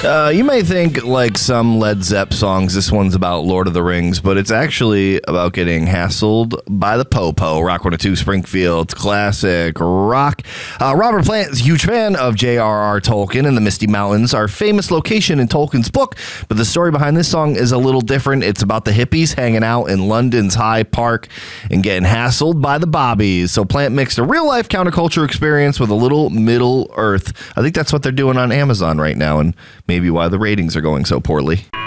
You may think, like some Led Zepp songs, this one's about Lord of the Rings, but it's actually about getting hassled by the Popo. Rock 102 Springfield's classic rock. Robert Plant is a huge fan of J.R.R. Tolkien and the Misty Mountains, our famous location in Tolkien's book, but the story behind this song is a little different. It's about the hippies hanging out in London's Hyde Park and getting hassled by the bobbies. So Plant mixed a real-life counterculture experience with a little Middle Earth. I think that's what they're doing on Amazon right now, and maybe why the ratings are going so poorly.